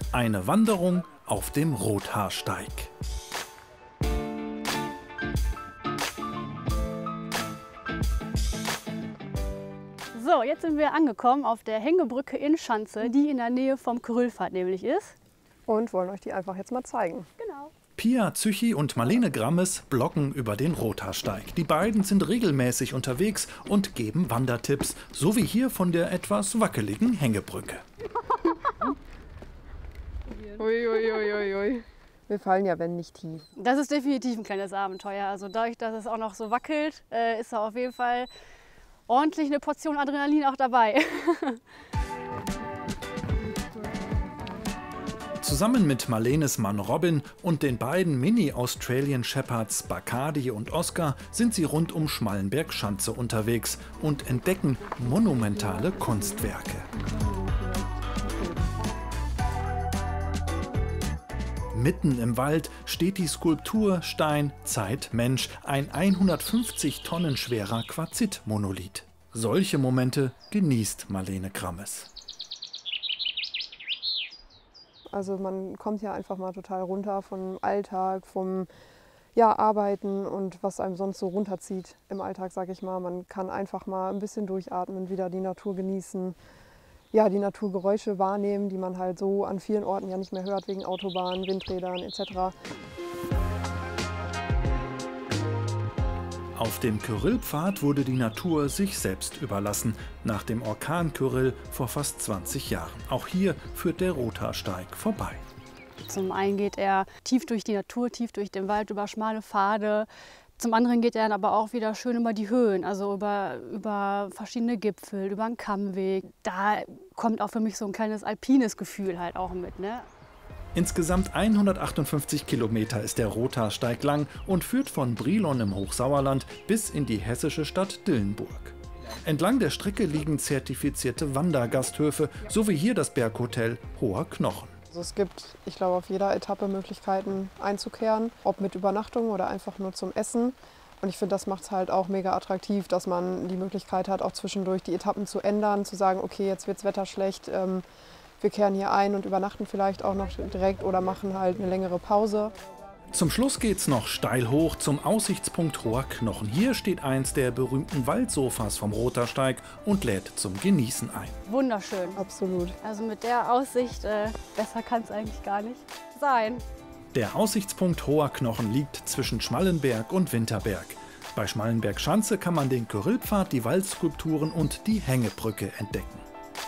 Eine Wanderung auf dem Rothaarsteig. So, jetzt sind wir angekommen auf der Hängebrücke in Schanze, die in der Nähe vom Kyrillpfad nämlich ist. Und wollen euch die einfach jetzt mal zeigen. Genau. Pia Züchi und Marlene Grammes bloggen über den Rothaarsteig. Die beiden sind regelmäßig unterwegs und geben Wandertipps, so wie hier von der etwas wackeligen Hängebrücke. Ui. Wir fallen ja, wenn nicht tief. Das ist definitiv ein kleines Abenteuer. Also dadurch, dass es auch noch so wackelt, ist da auf jeden Fall ordentlich eine Portion Adrenalin auch dabei. Zusammen mit Marlenes Mann Robin und den beiden Mini-Australian Shepherds Bacardi und Oscar sind sie rund um Schmallenberg-Schanze unterwegs und entdecken monumentale Kunstwerke. Mitten im Wald steht die Skulptur Stein, Zeit, Mensch, ein 150 Tonnen schwerer Quarzit-Monolith. Solche Momente genießt Marlene Grammes. Also man kommt ja einfach mal total runter vom Alltag, vom Arbeiten und was einem sonst so runterzieht im Alltag, sag ich mal. Man kann einfach mal ein bisschen durchatmen, wieder die Natur genießen. Ja, die Naturgeräusche wahrnehmen, die man halt so an vielen Orten ja nicht mehr hört, wegen Autobahnen, Windrädern etc. Auf dem Kyrillpfad wurde die Natur sich selbst überlassen, nach dem Orkan Kyrill vor fast 20 Jahren. Auch hier führt der Rothaarsteig vorbei. Zum einen geht er tief durch die Natur, tief durch den Wald, über schmale Pfade. Zum anderen geht er dann aber auch wieder schön über die Höhen, also über verschiedene Gipfel, über einen Kammweg. Da kommt auch für mich so ein kleines alpines Gefühl halt auch mit, ne? Insgesamt 158 Kilometer ist der Rothaarsteig lang und führt von Brilon im Hochsauerland bis in die hessische Stadt Dillenburg. Entlang der Strecke liegen zertifizierte Wandergasthöfe, so wie hier das Berghotel Hoher Knochen. Also es gibt, ich glaube, auf jeder Etappe Möglichkeiten einzukehren, ob mit Übernachtung oder einfach nur zum Essen. Und ich finde, das macht es halt auch mega attraktiv, dass man die Möglichkeit hat, auch zwischendurch die Etappen zu ändern, zu sagen, okay, jetzt wird das Wetter schlecht, wir kehren hier ein und übernachten vielleicht auch noch direkt oder machen halt eine längere Pause. Zum Schluss geht's noch steil hoch zum Aussichtspunkt Hoher Knochen. Hier steht eins der berühmten Waldsofas vom Rothaarsteig und lädt zum Genießen ein. Wunderschön. Absolut. Also mit der Aussicht, besser kann es eigentlich gar nicht sein. Der Aussichtspunkt Hoher Knochen liegt zwischen Schmallenberg und Winterberg. Bei Schmallenberg-Schanze kann man den Kyrillpfad, die Waldskulpturen und die Hängebrücke entdecken.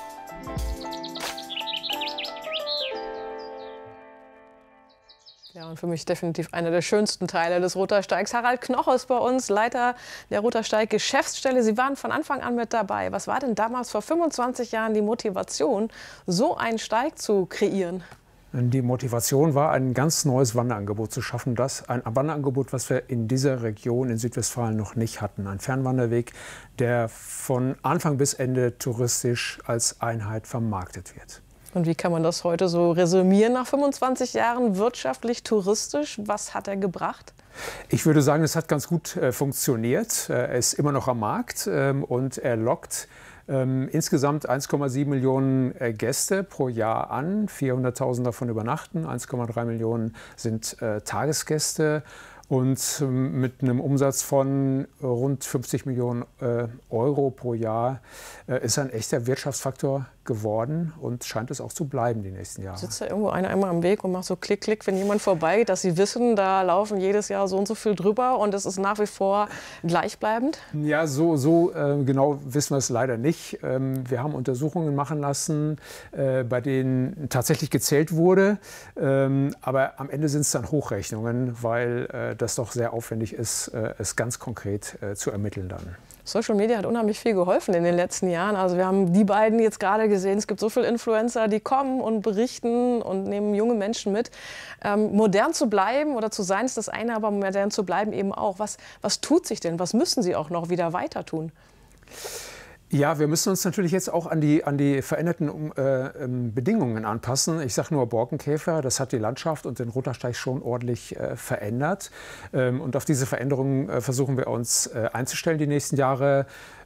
Ja, und für mich definitiv einer der schönsten Teile des Rothaarsteigs. Harald Knoch ist bei uns, Leiter der Rothaarsteig-Geschäftsstelle. Sie waren von Anfang an mit dabei. Was war denn damals vor 25 Jahren die Motivation, so einen Steig zu kreieren? Die Motivation war, ein ganz neues Wanderangebot zu schaffen. Ein Wanderangebot, was wir in dieser Region in Südwestfalen noch nicht hatten. Ein Fernwanderweg, der von Anfang bis Ende touristisch als Einheit vermarktet wird. Und wie kann man das heute so resümieren nach 25 Jahren wirtschaftlich, touristisch? Was hat er gebracht? Ich würde sagen, es hat ganz gut funktioniert. Er ist immer noch am Markt und er lockt insgesamt 1,7 Millionen Gäste pro Jahr an. 400.000 davon übernachten, 1,3 Millionen sind Tagesgäste. Und mit einem Umsatz von rund 50 Millionen Euro pro Jahr ist er ein echter Wirtschaftsfaktor geworden und scheint es auch zu bleiben die nächsten Jahre. Sitzt da irgendwo einer einmal am Weg und macht so Klick, Klick, wenn jemand vorbeigeht, dass Sie wissen, da laufen jedes Jahr so und so viel drüber und es ist nach wie vor gleichbleibend? Ja, so genau wissen wir es leider nicht. Wir haben Untersuchungen machen lassen, bei denen tatsächlich gezählt wurde. Aber am Ende sind es dann Hochrechnungen, weil das doch sehr aufwendig ist, es ganz konkret zu ermitteln dann. Social Media hat unheimlich viel geholfen in den letzten Jahren. Also wir haben die beiden jetzt gerade gesehen. Es gibt so viele Influencer, die kommen und berichten und nehmen junge Menschen mit. Modern zu bleiben oder zu sein ist das eine, aber modern zu bleiben eben auch. Was tut sich denn? Was müssen Sie auch noch wieder weiter tun? Ja, wir müssen uns natürlich jetzt auch an die veränderten Bedingungen anpassen. Ich sage nur Borkenkäfer, das hat die Landschaft und den Rothaarsteig schon ordentlich verändert. Und auf diese Veränderungen versuchen wir uns einzustellen die nächsten Jahre.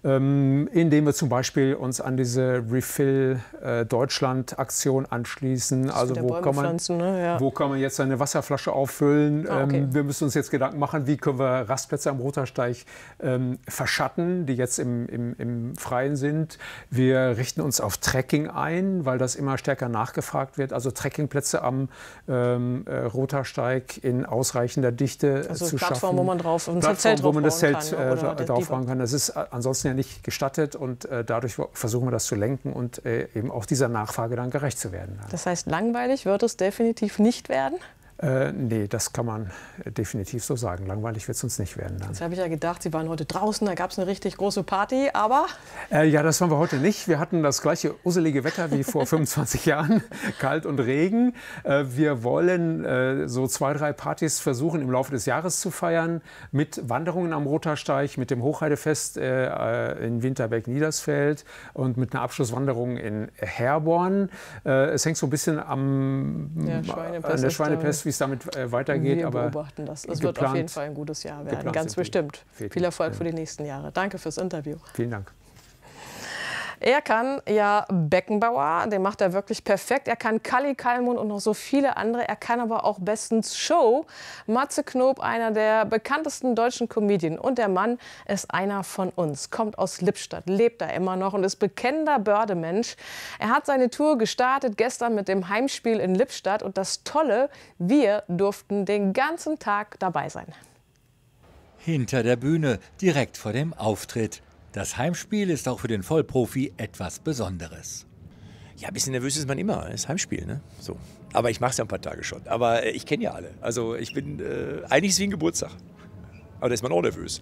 indem wir zum Beispiel uns an diese Refill Deutschland-Aktion anschließen. Also wo kann man jetzt eine Wasserflasche auffüllen? Wir müssen uns jetzt Gedanken machen, wie können wir Rastplätze am Rothaarsteig verschatten, die jetzt im Freien sind. Wir richten uns auf Trekking ein, weil das immer stärker nachgefragt wird. Also Trekkingplätze am Rothaarsteig in ausreichender Dichte zu schaffen. Wo man drauf ein Zelt wo man das Zelt drauf bauen kann. Das ist ansonsten ja nicht gestattet und dadurch versuchen wir das zu lenken und eben auch dieser Nachfrage dann gerecht zu werden. Das heißt, langweilig wird es definitiv nicht werden? Nee, das kann man definitiv so sagen. Langweilig wird es uns nicht werden. Dann. Jetzt habe ich ja gedacht, Sie waren heute draußen, da gab es eine richtig große Party, aber... Ja, das waren wir heute nicht. Wir hatten das gleiche uselige Wetter wie vor 25 Jahren, kalt und Regen. Wir wollen so 2, 3 Partys versuchen, im Laufe des Jahres zu feiern, mit Wanderungen am Rothaarsteig, mit dem Hochheidefest in Winterberg-Niedersfeld und mit einer Abschlusswanderung in Herborn. Es hängt so ein bisschen an der Schweinepest, wie es damit weitergeht. Wir beobachten das. Es wird auf jeden Fall ein gutes Jahr werden, ganz bestimmt. Viel Erfolg für die nächsten Jahre. Danke fürs Interview. Vielen Dank. Er kann ja Beckenbauer, den macht er wirklich perfekt. Er kann Kalli Kallmund und noch so viele andere. Er kann aber auch bestens Show. Matze Knob, einer der bekanntesten deutschen Comedien. Und der Mann ist einer von uns, kommt aus Lippstadt, lebt da immer noch und ist bekennender Bördemensch. Er hat seine Tour gestartet gestern mit dem Heimspiel in Lippstadt. Und das Tolle, wir durften den ganzen Tag dabei sein. Hinter der Bühne, direkt vor dem Auftritt. Das Heimspiel ist auch für den Vollprofi etwas Besonderes. Ja, ein bisschen nervös ist man immer, das Heimspiel, ne? So. Aber ich mache es ja ein paar Tage schon. Aber ich kenne ja alle. Also ich bin, eigentlich ist es wie ein Geburtstag. Aber da ist man auch nervös.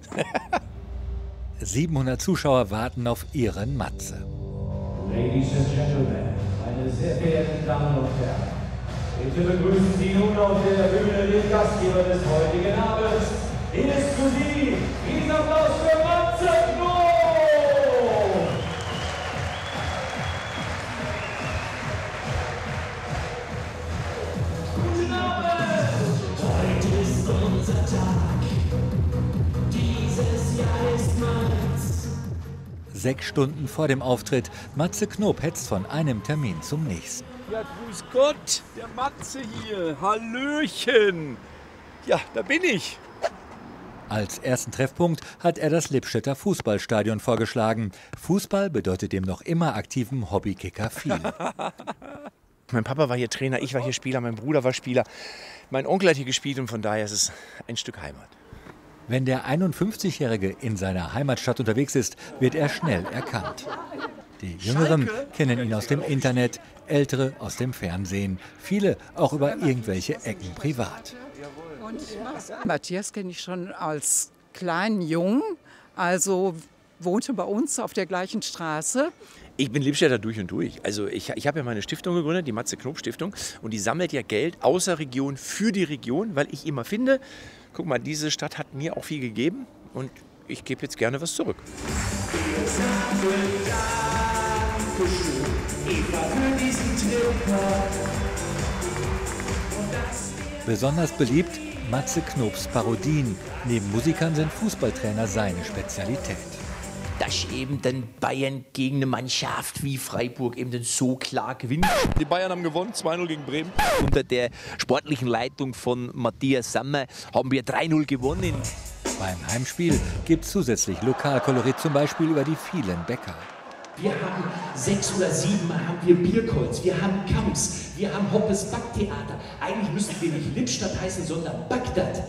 700 Zuschauer warten auf ihren Matze. Ladies and Gentlemen, meine sehr verehrten Damen und Herren, bitte begrüßen Sie nun auf der Bühne den Gastgeber des heutigen Abends. Hier ist für Sie Riesenapplaus für Matze Knob! Guten Abend! Heute ist unser Tag. Dieses Jahr ist meins. 6 Stunden vor dem Auftritt, Matze Knob hetzt von einem Termin zum nächsten. Ja, grüß Gott, der Matze hier. Hallöchen. Ja, da bin ich. Als ersten Treffpunkt hat er das Lippstädter Fußballstadion vorgeschlagen. Fußball bedeutet dem noch immer aktiven Hobbykicker viel. Mein Papa war hier Trainer, ich war hier Spieler, mein Bruder war Spieler. Mein Onkel hat hier gespielt und von daher ist es ein Stück Heimat. Wenn der 51-Jährige in seiner Heimatstadt unterwegs ist, wird er schnell erkannt. Die Jüngeren kennen ihn aus dem Internet, Ältere aus dem Fernsehen. Viele auch über irgendwelche Ecken privat. Matthias kenne ich schon als kleinen Jungen, also wohnte bei uns auf der gleichen Straße. Ich bin Lippstädter durch und durch. Also ich habe ja meine Stiftung gegründet, die Matze Knob Stiftung. Und die sammelt ja Geld außer Region für die Region, weil ich immer finde, guck mal, diese Stadt hat mir auch viel gegeben und ich gebe jetzt gerne was zurück. Wir sagen Dankeschön, Eva, für diesen Trip. Besonders beliebt Matze Knobs Parodien. Neben Musikern sind Fußballtrainer seine Spezialität. Dass eben dann Bayern gegen eine Mannschaft wie Freiburg eben dann so klar gewinnt. Die Bayern haben gewonnen, 2-0 gegen Bremen. Unter der sportlichen Leitung von Matthias Sammer haben wir 3-0 gewonnen. Beim Heimspiel gibt es zusätzlich Lokalkolorit, zum Beispiel über die vielen Bäcker. Wir haben 6 oder 7 Mal haben wir Bierkreuz, wir haben Kamps, wir haben Hoppes Backtheater. Eigentlich müssten wir nicht Lippstadt heißen, sondern Bagdad.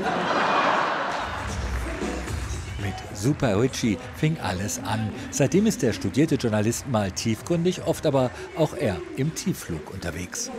Mit Super Ritchie fing alles an. Seitdem ist der studierte Journalist mal tiefgründig, oft aber auch er im Tiefflug unterwegs.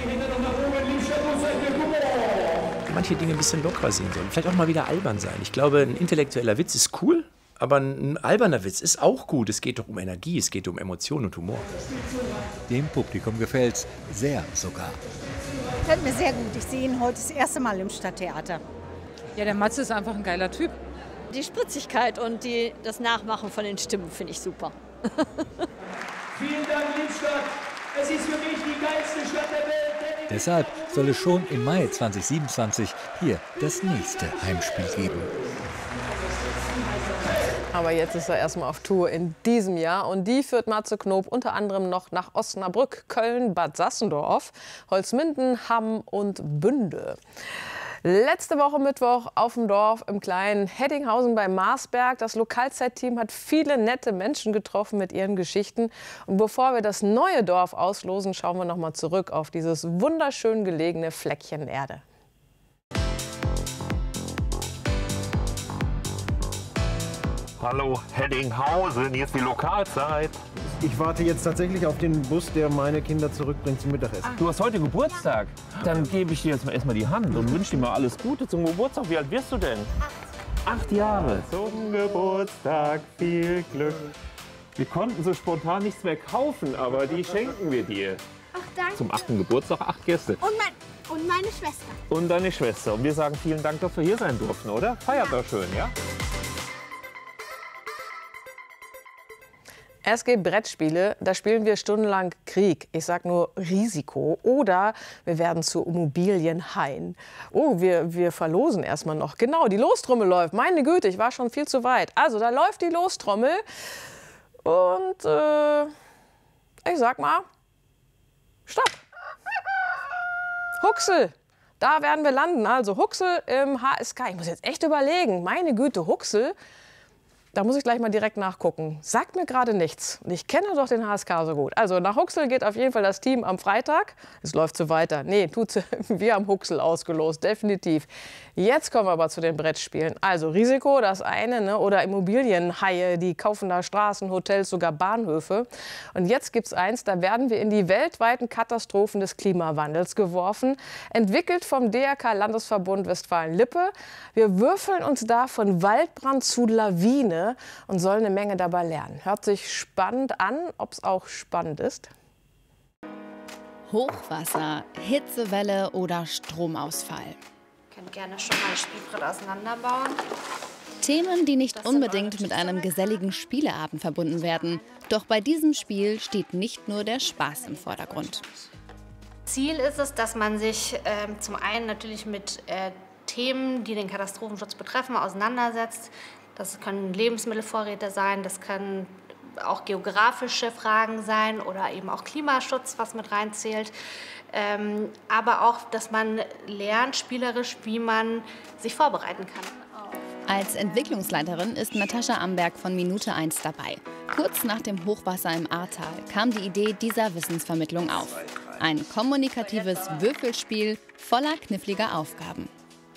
Manche Dinge ein bisschen lockerer sehen sollen, vielleicht auch mal wieder albern sein. Ich glaube, ein intellektueller Witz ist cool, aber ein alberner Witz ist auch gut. Es geht doch um Energie, es geht um Emotionen und Humor. Dem Publikum gefällt's sehr sogar. Gefällt mir sehr gut. Ich sehe ihn heute das erste Mal im Stadttheater. Ja, der Matze ist einfach ein geiler Typ. Die Spritzigkeit und das Nachmachen von den Stimmen finde ich super. Vielen Dank, Lippstadt. Es ist für mich die geilste Stadt der Welt. Deshalb soll es schon im Mai 2027 hier das nächste Heimspiel geben. Aber jetzt ist er erstmal auf Tour in diesem Jahr und die führt Matze Knob unter anderem noch nach Osnabrück, Köln, Bad Sassendorf, Holzminden, Hamm und Bünde. Letzte Woche Mittwoch auf dem Dorf im kleinen Heddinghausen bei Marsberg. Das Lokalzeitteam hat viele nette Menschen getroffen mit ihren Geschichten. Und bevor wir das neue Dorf auslosen, schauen wir noch mal zurück auf dieses wunderschön gelegene Fleckchen Erde. Hallo Heddinghausen, hier ist die Lokalzeit. Ich warte jetzt tatsächlich auf den Bus, der meine Kinder zurückbringt zum Mittagessen. Du hast heute Geburtstag. Dann gebe ich dir jetzt erstmal die Hand und wünsche dir mal alles Gute zum Geburtstag. Wie alt wirst du denn? 8 Jahre. Zum Geburtstag viel Glück. Wir konnten so spontan nichts mehr kaufen, aber die schenken wir dir. Ach, danke. Zum 8. Geburtstag 8 Gäste. Und meine Schwester. Und deine Schwester. Und wir sagen vielen Dank, dass wir hier sein durften, oder? Feiert doch schön, ja? SG Brettspiele, da spielen wir stundenlang Krieg. Ich sag nur Risiko. Oder wir werden zu Immobilienhaien. Oh, wir verlosen erstmal noch. Genau, die Lostrommel läuft. Meine Güte, ich war schon viel zu weit. Also, da läuft die Lostrommel. Und ich sag mal, stopp. Huxel, da werden wir landen. Also Huxel im HSK. Ich muss jetzt echt überlegen. Meine Güte, Huxel. Da muss ich gleich mal direkt nachgucken. Sagt mir gerade nichts. Und ich kenne doch den HSK so gut. Also nach Huxel geht auf jeden Fall das Team am Freitag. Es läuft so weiter. Nee, tut's. Wir haben Huxel ausgelost, definitiv. Jetzt kommen wir aber zu den Brettspielen. Also Risiko, das eine, ne? Oder Immobilienhaie, die kaufen da Straßen, Hotels, sogar Bahnhöfe. Und jetzt gibt's eins, da werden wir in die weltweiten Katastrophen des Klimawandels geworfen. Entwickelt vom DRK-Landesverbund Westfalen-Lippe. Wir würfeln uns da von Waldbrand zu Lawine und sollen eine Menge dabei lernen. Hört sich spannend an, ob es auch spannend ist. Hochwasser, Hitzewelle oder Stromausfall. Ich kann gerne schon mal ein Spielbrett auseinanderbauen. Themen, die nicht unbedingt mit einem geselligen Spieleabend verbunden werden. Doch bei diesem Spiel steht nicht nur der Spaß im Vordergrund. Ziel ist es, dass man sich zum einen natürlich mit Themen, die den Katastrophenschutz betreffen, auseinandersetzt. Das können Lebensmittelvorräte sein, das können auch geografische Fragen sein oder eben auch Klimaschutz, was mit reinzählt. Aber auch, dass man lernt, spielerisch, wie man sich vorbereiten kann. Als Entwicklungsleiterin ist Natascha Amberg von Minute 1 dabei. Kurz nach dem Hochwasser im Ahrtal kam die Idee dieser Wissensvermittlung auf. Ein kommunikatives Würfelspiel voller kniffliger Aufgaben.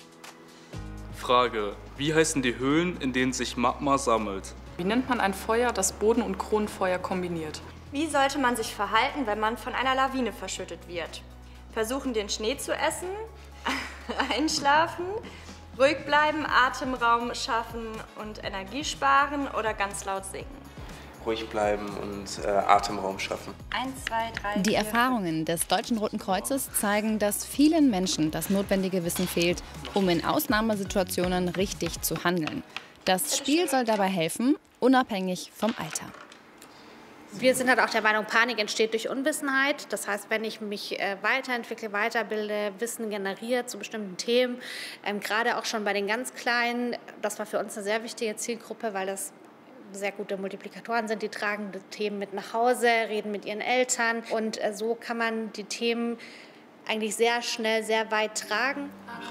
Frage: Wie heißen die Höhlen, in denen sich Magma sammelt? Wie nennt man ein Feuer, das Boden- und Kronenfeuer kombiniert? Wie sollte man sich verhalten, wenn man von einer Lawine verschüttet wird? Versuchen, den Schnee zu essen, einschlafen, ruhig bleiben, Atemraum schaffen und Energie sparen oder ganz laut singen? Ruhig bleiben und Atemraum schaffen. 1, 2, 3, Die Erfahrungen des Deutschen Roten Kreuzes zeigen, dass vielen Menschen das notwendige Wissen fehlt, um in Ausnahmesituationen richtig zu handeln. Das Spiel soll dabei helfen, unabhängig vom Alter. Wir sind halt auch der Meinung, Panik entsteht durch Unwissenheit. Das heißt, wenn ich mich weiterentwickle, weiterbilde, Wissen generiere zu bestimmten Themen, gerade auch schon bei den ganz Kleinen, das war für uns eine sehr wichtige Zielgruppe, weil das sehr gute Multiplikatoren sind, die tragen die Themen mit nach Hause, reden mit ihren Eltern und so kann man die Themen eigentlich sehr schnell, sehr weit tragen.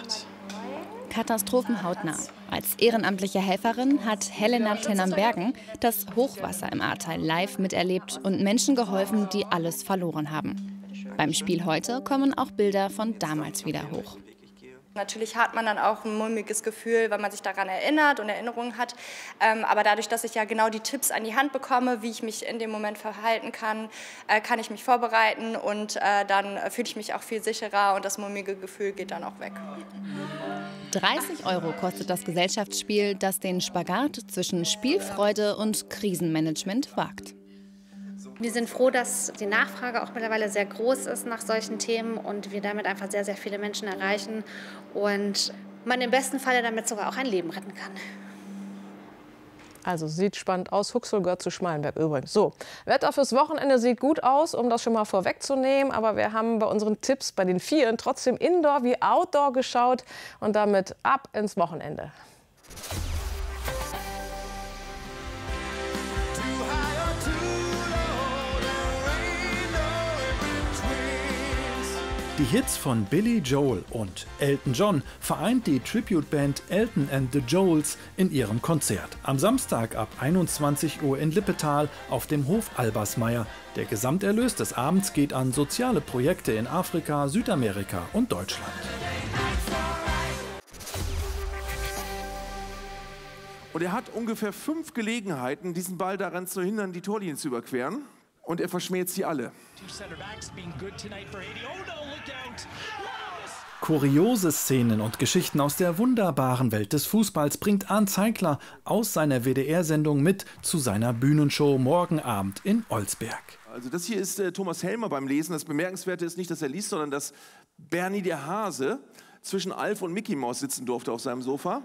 Katastrophen hautnah. Als ehrenamtliche Helferin hat Helena Tennambergen das Hochwasser im Ahrtal live miterlebt und Menschen geholfen, die alles verloren haben. Beim Spiel heute kommen auch Bilder von damals wieder hoch. Natürlich hat man dann auch ein mulmiges Gefühl, weil man sich daran erinnert und Erinnerungen hat. Aber dadurch, dass ich ja genau die Tipps an die Hand bekomme, wie ich mich in dem Moment verhalten kann, kann ich mich vorbereiten und dann fühle ich mich auch viel sicherer und das mulmige Gefühl geht dann auch weg. 30 € kostet das Gesellschaftsspiel, das den Spagat zwischen Spielfreude und Krisenmanagement wagt. Wir sind froh, dass die Nachfrage auch mittlerweile sehr groß ist nach solchen Themen und wir damit einfach sehr, sehr viele Menschen erreichen und man im besten Falle damit sogar auch ein Leben retten kann. Also sieht spannend aus. Huxel gehört zu Schmalenberg übrigens. So, Wetter fürs Wochenende sieht gut aus, um das schon mal vorwegzunehmen. Aber wir haben bei unseren Tipps bei den Vieren trotzdem Indoor wie Outdoor geschaut und damit ab ins Wochenende. Die Hits von Billy Joel und Elton John vereint die Tribute-Band Elton and the Joels in ihrem Konzert. Am Samstag ab 21 Uhr in Lippetal auf dem Hof Albersmeyer. Der Gesamterlös des Abends geht an soziale Projekte in Afrika, Südamerika und Deutschland. Und er hat ungefähr 5 Gelegenheiten, diesen Ball daran zu hindern, die Torlinie zu überqueren. Und er verschmäht sie alle. Kuriose Szenen und Geschichten aus der wunderbaren Welt des Fußballs bringt Arndt Zeigler aus seiner WDR-Sendung mit zu seiner Bühnenshow morgen Abend in Olsberg. Also das hier ist Thomas Helmer beim Lesen. Das Bemerkenswerte ist nicht, dass er liest, sondern dass Bernie der Hase zwischen Alf und Mickey Maus sitzen durfte auf seinem Sofa.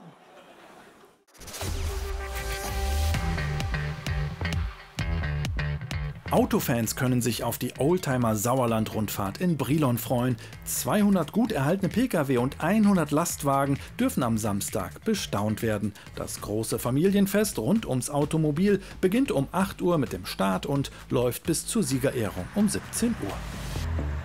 Autofans können sich auf die Oldtimer-Sauerland-Rundfahrt in Brilon freuen. 200 gut erhaltene Pkw und 100 Lastwagen dürfen am Samstag bestaunt werden. Das große Familienfest rund ums Automobil beginnt um 8 Uhr mit dem Start und läuft bis zur Siegerehrung um 17 Uhr.